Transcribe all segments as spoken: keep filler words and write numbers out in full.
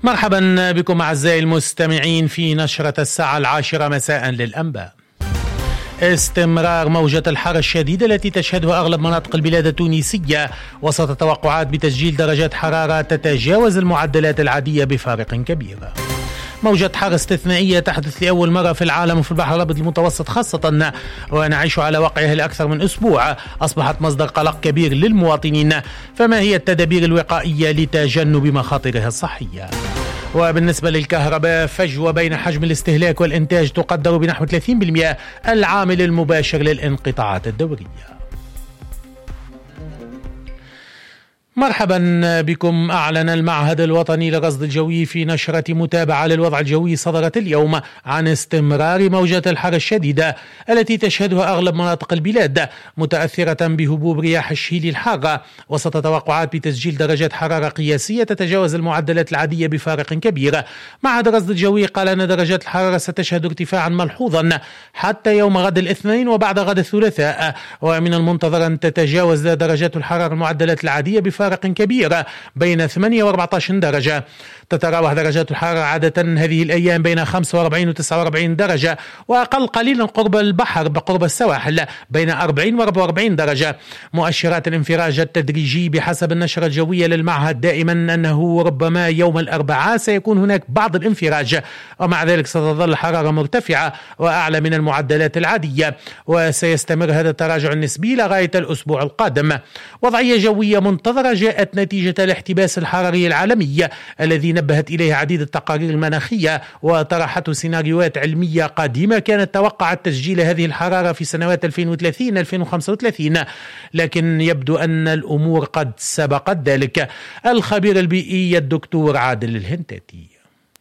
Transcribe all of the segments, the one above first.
مرحبا بكم أعزائي المستمعين في نشرة الساعة العاشرة مساء للأنباء. استمرار موجة الحر الشديدة التي تشهدها أغلب مناطق البلاد التونسية وسط توقعات بتسجيل درجات حرارة تتجاوز المعدلات العادية بفارق كبير. موجة حر استثنائية تحدث لأول مرة في العالم وفي البحر الأبيض المتوسط خاصة ونعيش على واقعها لأكثر من أسبوع، أصبحت مصدر قلق كبير للمواطنين. فما هي التدابير الوقائية لتجنب مخاطرها الصحية؟ وبالنسبة للكهرباء، فجوة بين حجم الاستهلاك والإنتاج تقدر بنحو ثلاثين بالمئة، العامل المباشر للانقطاعات الدورية. مرحبا بكم. أعلن المعهد الوطني للرصد الجوي في نشرة متابعة للوضع الجوي صدرت اليوم عن استمرار موجة الحر الشديدة التي تشهدها أغلب مناطق البلاد، متأثرة بهبوب رياح الشيل الحارة وسط توقعات بتسجيل درجات حرارة قياسية تتجاوز المعدلات العادية بفارق كبير. معهد الرصد الجوي قال أن درجات الحرارة ستشهد ارتفاعا ملحوظا حتى يوم غد الاثنين وبعد غد الثلاثاء، ومن المنتظر أن تتجاوز درجات الحرارة المعدلات العادية بفارق فارق كبير بين ثمانية وأربعة عشر درجة. تتراوح درجات الحرارة عادة هذه الأيام بين خمسة وأربعين وتسعة وأربعين درجة، وأقل قليلا قرب البحر بقرب السواحل بين أربعين وأربعة وأربعين درجة. مؤشرات الانفراج التدريجي بحسب النشرة الجوية للمعهد دائما أنه ربما يوم الأربعاء سيكون هناك بعض الانفراج، ومع ذلك ستظل الحرارة مرتفعة وأعلى من المعدلات العادية، وسيستمر هذا التراجع النسبي لغاية الأسبوع القادم. وضعية جوية منتظرة جاءت نتيجة الاحتباس الحراري العالمي الذي نبهت إليه عديد التقارير المناخية وطرحته سيناريوهات علمية قديمة كانت توقعت تسجيل هذه الحرارة في سنوات ألفين وثلاثين ألفين وخمسة وثلاثين، لكن يبدو أن الأمور قد سبقت ذلك. الخبير البيئي الدكتور عادل الهنتاتي: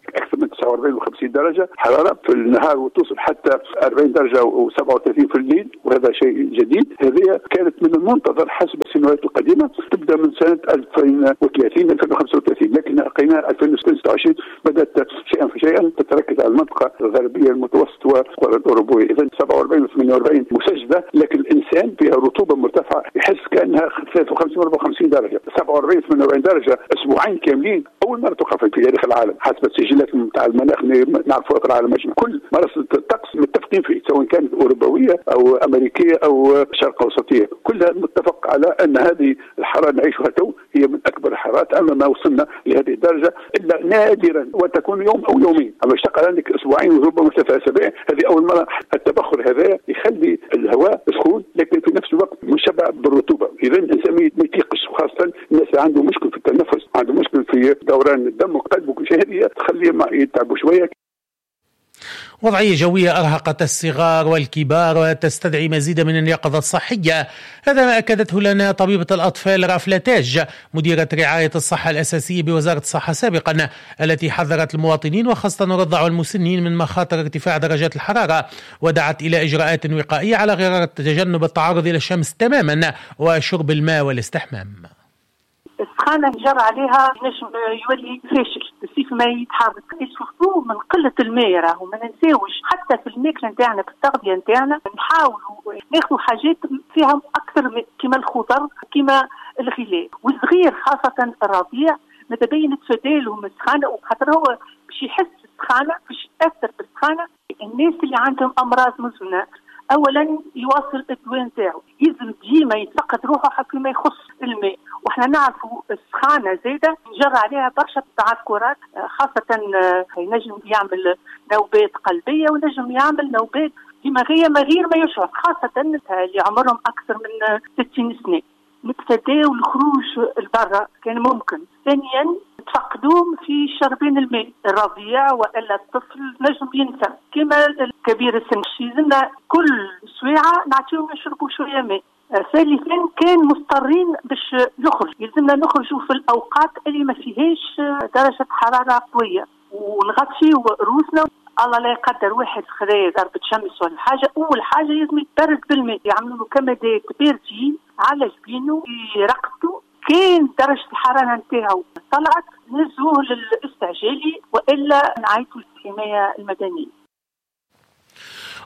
تسعة وأربعين وخمسين درجة حرارة في النهار وتوصل حتى أربعين درجة وسبعة وثلاثين في الليل، وهذا شيء جديد. هذه كانت من المنتظر حسب السنوات القديمة، تبدأ من سنة ألفين وثلاثين ألفين وخمسة وثلاثين، لكن لقينا ألفين وستة وعشرين بدأت شيئا فشيئا تتركز على المنطقة الغربية المتوسط والقارة الأوروبية. إذا سبعة وأربعين وثمانية وأربعين مسجلة، لكن الإنسان فيها رطوبة مرتفعة يحس كأنها ثلاثة وخمسين وأربعة وخمسين درجة. سبعة وأربعين وثمانية وأربعين درجة أسبوعين كاملين، أول مرة تقع في تاريخ العالم حسب التسجيلات متاع المناخ نعرفوا في العالم أجمع. كل مرصد الطقس متفقين فيه، سواء كانت أوروبية أو أمريكية أو شرق أوسطية، كلها متفق على أن هذه الحرارة نعيشها تو هي من أكبر الحرارات. أما ما وصلنا لهذه الدرجة إلا نادرا وتكون يوم أو يومين، أما اشتغل عندك أسبوعين وربما ثلاث أسابيع. هذه أول مرة. التبخر هذا يخلي الهواء سخون لكن في نفس الوقت مشبع بالرطوبة، إذا الإنسان ما يتيقش، وخاصة الناس اللي عنده مشكل في التنفس، عنده مشكل في دوران الدم وقلبه وكل شيء، هذه تخليه يتعبوا شوية. وضعية جوية أرهقت الصغار والكبار وتستدعي مزيد من اليقظة الصحية. هذا ما أكدته لنا طبيبة الأطفال رافلة تاج، مديرة رعاية الصحة الأساسية بوزارة الصحة سابقا، التي حذرت المواطنين وخاصة الرضع والمسنين من مخاطر ارتفاع درجات الحرارة، ودعت إلى إجراءات وقائية على غرار تجنب التعرض إلى الشمس تماما وشرب الماء والاستحمام. السخانة جرى عليها نجم يولي فاشل، السيف ما يتحرك، يشوفوه من قلة الماء. راهو ما ننساوش حتى في الماكلة نتاعنا في التغذية نتاعنا نحاولوا ناخذوا حاجات فيها أكثر كما الخضر كما الغذاء، والصغير خاصة الرضيع ماذا بين تفادالهم السخانة، وخاطر هو باش يحس السخانة باش يأثر بالسخانة. الناس اللي عندهم أمراض مزمنة اولا يواصل الدواء نتاعو، يلزم ديما يتفقد روحه حتى ما يخص الماء. وإحنا نعرفوا السخانة زايدة جرى عليها برشا تعثرات، خاصة ينجم يعمل نوبات قلبية ونجم يعمل نوبات دماغية من غير ما يشعر، خاصة اللي عمرهم أكثر من ستين سنة. نتفاداو الخروج البرة كان ممكن. ثانيا تفقدوهم في شربين الماء، الرضيع والا الطفل نجم ينسى، كما الكبير السن يلزمنا كل سويعة نعطيهم يشربوا شوية ماء. ثالثا كان مضطرين باش يخرج، يلزمنا نخرجوا في الأوقات اللي ما فيهاش درجة حرارة قوية ونغطيو رؤوسنا. الله لا يقدر واحد خذا ضربة شمس ولا حاجة، أول حاجة لازم يتبرد بالماء، يعملوا له كمادات باردين على جبينه يرقدوا. كان درجة الحرارة نتاعو طلعت نزوه للاستعجالي والا نعيطوا للحماية المدنية.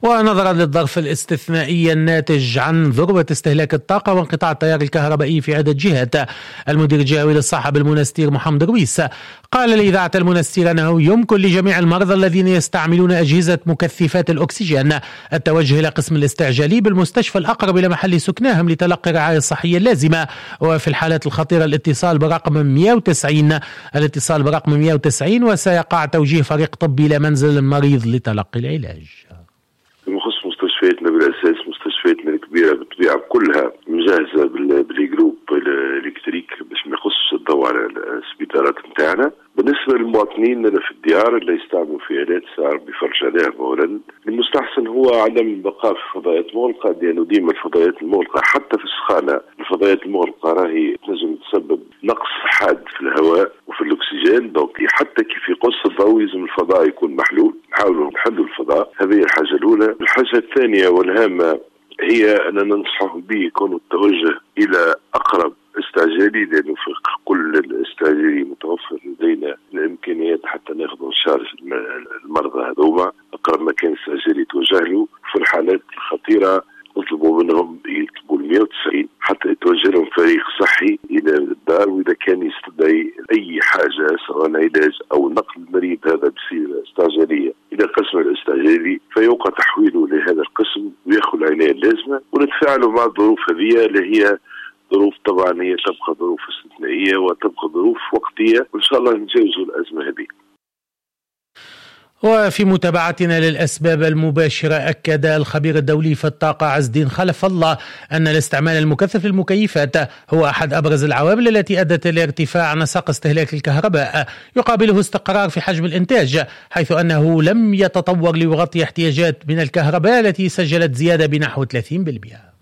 ونظرا للظرف الاستثنائي الناتج عن ذروة استهلاك الطاقة وانقطاع التيار الكهربائي في عدة جهات، المدير الجهوي للصحة بالمنستير محمد رويس قال لإذاعة المنستير أنه يمكن لجميع المرضى الذين يستعملون أجهزة مكثفات الأكسجين التوجه إلى قسم الاستعجالي بالمستشفى الأقرب إلى محل سكناهم لتلقي الرعاية الصحية اللازمة، وفي الحالات الخطيرة الاتصال برقم مئة وتسعين الاتصال برقم مئة وتسعين وسيقع توجيه فريق طبي إلى منزل المريض لتلقي العلاج. بخصوص مستشفياتنا بالأساس مستشفياتنا الكبيرة بالطبيعة كلها مجهزة بالجروب الإلكتريك باش ما يخصش الضوء على السبيطارات نتاعنا. بالنسبة للمواطنين اللي في الديار اللي يستعملوا في آلات ساعة بيفرج عليها أولا، المستحسن هو عدم البقاء في فضائيات مغلقة، لأنه ديما الفضائيات المغلقة حتى في السخانة الفضائيات المغلقة راهي تنجم تسبب نقص حاد في الهواء وفي الأكسجين، دونك حتى كيف يقص الضوء يلزم الفضاء يكون محلول. نحاولوا نحلوا الفضاء، هذه الحاجة الأولى. الحاجة الثانية والهامة هي أننا ننصح به يكون التوجه إلى أقرب استعجالي، لأنه في كل الاستعجالي متوفر لدينا الإمكانيات حتى ناخذ شارج المرضى هذوما. أقرب مكان استعجالي توجه له. في الحالات الخطيرة نطلبوا منهم يكتبوا ال مئة وتسعين حتى يتوجه لهم فريق صحي إلى الدار، وإذا كان يستدعي أي حاجة سواء علاج أو نقل المريض هذا بصيغة استعجالية إلى قسم الاستعجالي فيوقع تحويله لهذا القسم ويأخذ العناية اللازمة، ونتفاعلوا مع الظروف هذه اللي هي ظروف طبعا هي تبقى ظروف استثنائية وتبقى ظروف وقتية، وإن شاء الله نتجاوزوا الأزمة هذه. وفي متابعتنا للأسباب المباشرة، أكد الخبير الدولي في الطاقة عز الدين خلف الله أن الاستعمال المكثف للمكيفات هو أحد أبرز العوامل التي أدت إلى ارتفاع نسق استهلاك الكهرباء، يقابله استقرار في حجم الإنتاج، حيث أنه لم يتطور ليغطي احتياجات من الكهرباء التي سجلت زيادة بنحو ثلاثين بالمئة.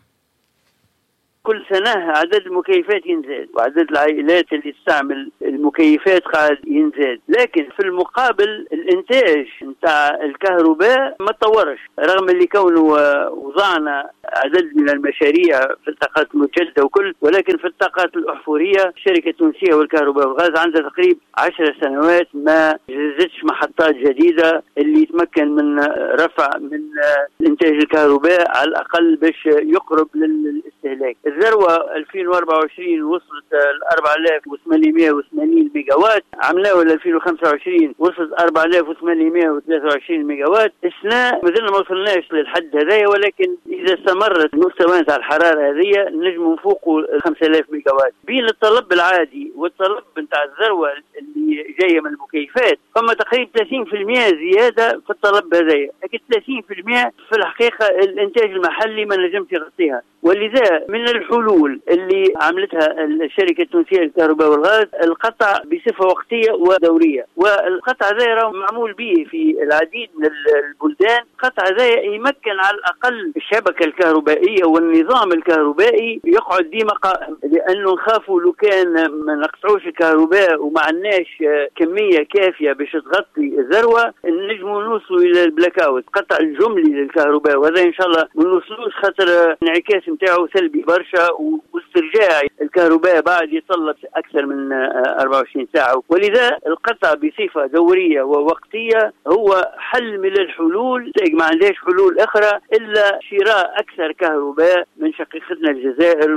كل سنة عدد المكيفات ينزل وعدد العائلات اللي تستعمل المكيفات قاعد ينزل، لكن في المقابل الانتاج نتاع الكهرباء ما تطورش، رغم اللي كونه وضعنا عدد من المشاريع في الطاقات المجددة وكل، ولكن في الطاقات الأحفورية الشركة التونسية والكهرباء والغاز عندها تقريبا عشر سنوات ما جهزتش محطات جديدة اللي يتمكن من رفع من إنتاج الكهرباء على الأقل باش يقرب للاستهلاك. الذروة ألفين وأربعة وعشرين وصلت ل أربعة آلاف وثمانمئة وثمانين ميجا وات، عملناه ل ألفين وخمسة وعشرين وصلت أربعة آلاف وثمانمئة وثلاثة وعشرين ميجا وات. السنة مازلنا ما وصلناش للحد هذايا، ولكن إذا استمرت مستويات الحرارة هذه نجم نفوقوا خمسة آلاف ميجا وات. بين الطلب العادي والطلب نتاع الذروة اللي جاية من المكيفات فما تقريبا ثلاثين بالمئة زيادة في الطلب هذايا، لكن ثلاثين بالمئة في الحقيقة الإنتاج المحلي ما نجمش يغطيها. ولذا من الحلول اللي عملتها الشركة التونسية للكهرباء والغاز القطع بصفة وقتية ودورية، والقطع ذا معمول به في العديد من البلدان. قطع ذا يمكن على الأقل الشبكة الكهربائية والنظام الكهربائي يقعد ديما قائم، لأنه نخافوا لو كان ما نقطعوش الكهرباء وما عندناش كمية كافية باش تغطي الذروة نجموا نوصلوا إلى البلاك أوت، قطع الجملي للكهرباء، وهذا إن شاء الله ما نوصلوش خاطر انعكاس نتاعو سلبي برشا، واسترجاع الكهرباء بعد يتطلب أكثر من أربعة وعشرين ساعة. ولذا القطع بصفة دورية ووقتية هو حل من الحلول، ما عندهاش حلول أخرى إلا شراء أكثر كهرباء من شقيقتنا الجزائر.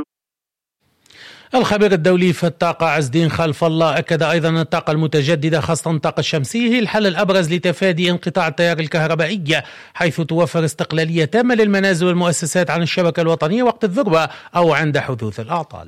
الخبير الدولي في الطاقة عز الدين خلف الله أكد أيضا أن الطاقة المتجددة خاصة الطاقة الشمسية هي الحل الأبرز لتفادي انقطاع التيار الكهربائي، حيث توفر استقلالية تامة للمنازل والمؤسسات عن الشبكة الوطنية وقت الذروة أو عند حدوث الأعطال.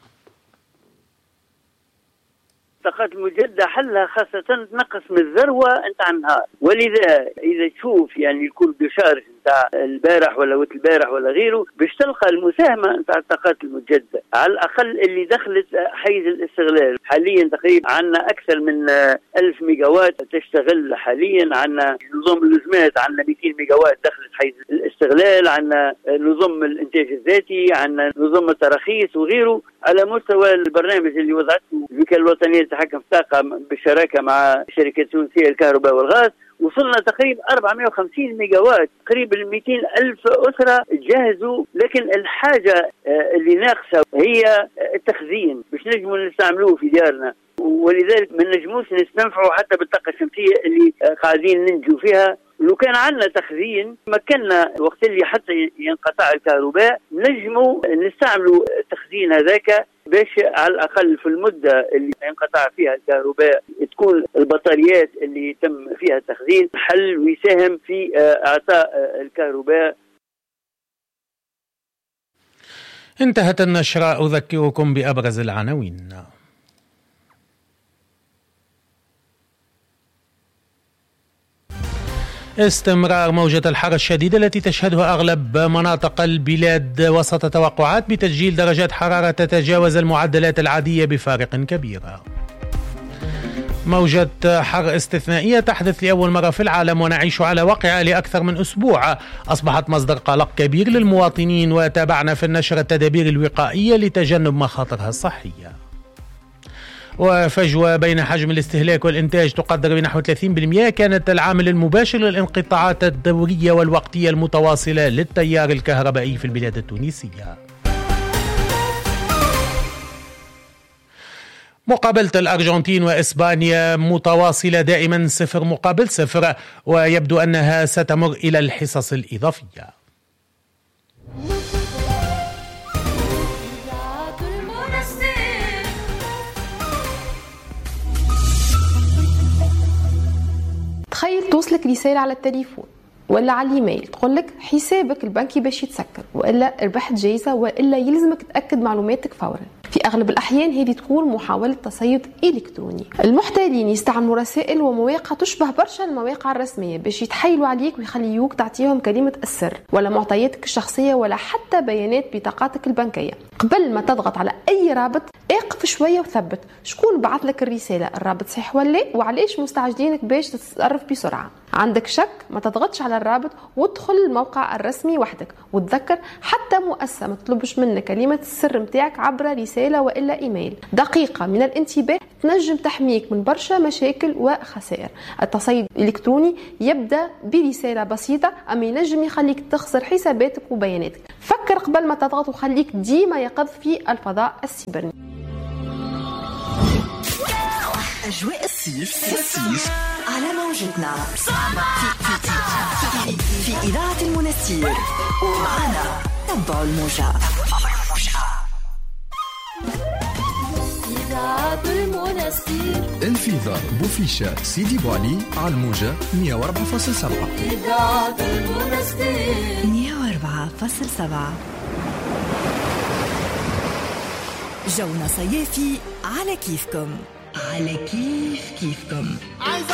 الطاقات المجددة حلها خاصة تنقص من الذروة نتاع النهار، ولذا إذا تشوف يعني الكل بشارج نتاع البارح ولا وقت البارح ولا غيره باش تلقى المساهمة نتاع الطاقات المجددة على الأقل اللي دخلت حيز الاستغلال. حاليا تقريبا عندنا أكثر من ألف ميجا وات تشتغل حاليا، عندنا نظام اللزمات عندنا مئتين ميجا وات دخلت حيز الاستغلال، عندنا نظام الإنتاج الذاتي، عندنا نظام التراخيص وغيره. على مستوى البرنامج اللي وضعته الوكالة الوطنية للتحكم في الطاقة بالشراكة مع شركة تونسية للكهرباء والغاز وصلنا تقريبا أربعمئة وخمسين ميجا وات، تقريبا مئتين ألف أسرة جهزوا. لكن الحاجة اللي ناقصة هي التخزين باش نجموا نستعملوه في ديارنا، ولذلك ما نجموش نستنفعوا حتى بالطاقة الشمسية اللي قاعدين ننجو فيها ولو كان عندنا تخزين مكننا وقت اللي حتى ينقطع الكهرباء نجموا نستعملوا التخزين هذاك باش على الأقل في المدة اللي ينقطع فيها الكهرباء تكون البطاريات اللي يتم فيها التخزين حل ويساهم في إعطاء الكهرباء. انتهت النشرة. أذكركم بأبرز العناوين. استمرار موجة الحر الشديدة التي تشهدها أغلب مناطق البلاد وسط توقعات بتسجيل درجات حرارة تتجاوز المعدلات العادية بفارق كبير. موجة حر استثنائية تحدث لأول مرة في العالم ونعيش على وقعها لأكثر من أسبوع، أصبحت مصدر قلق كبير للمواطنين، وتابعنا في النشر التدابير الوقائية لتجنب مخاطرها الصحية. وفجوة بين حجم الاستهلاك والإنتاج تقدر بنحو ثلاثين بالمئة كانت العامل المباشر للانقطاعات الدورية والوقتية المتواصلة للتيار الكهربائي في البلاد التونسية. مقابلة الأرجنتين وإسبانيا متواصلة دائما صفر مقابل صفر، ويبدو أنها ستمر إلى الحصص الإضافية. تخيل توصلك رسالة على التليفون ولا على الايميل تقولك حسابك البنكي باش يتسكر، والا ربحت جايزة، والا يلزمك تأكد معلوماتك فورا. في أغلب الأحيان هذه تكون محاولة تصيد إلكتروني. المحتالين يستعملوا رسائل ومواقع تشبه برشا المواقع الرسمية باش يتحايلوا عليك ويخليوك تعطيهم كلمة السر ولا معطياتك الشخصية ولا حتى بيانات بطاقاتك البنكية. قبل ما تضغط على أي رابط اقف شوية وثبت شكون بعث لك الرسالة، الرابط صحيح ولا وعليش مستعجلينك باش تتصرف بسرعة. عندك شك ما تضغطش على الرابط وادخل الموقع الرسمي وحدك، وتذكر حتى مؤسسة ما تطلبش منك كلمة السر متاعك عبر رسالة وإلا إيميل. دقيقة من الانتباه تنجم تحميك من برشا مشاكل وخسائر. التصيد الإلكتروني يبدأ برسالة بسيطة أما ينجم يخليك تخسر حساباتك وبياناتك. فكر قبل ما تضغط وخليك ديما يقظ في الفضاء السيبرني. أجواء الصيف الصيف على موجتنا في, في, في, في إذاعة المنستير، ومعنا تبع الموجة. إذاعة المنستير انفذار بوفيشة سيدي بوالي على الموجة مية وأربعة فاصلة سبعة. إذاعة المنستير مية وأربعة فاصلة سبعة. جونا صيافي على كيفكم، على كيف كيفكم.